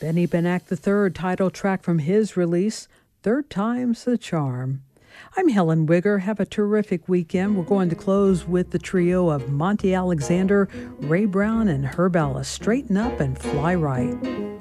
Benny Benack III title track from his release, Third Time's the Charm. I'm Helen Wigger. Have a terrific weekend. We're going to close with the trio of Monty Alexander, Ray Brown, and Herb Ellis. Straighten up and fly right.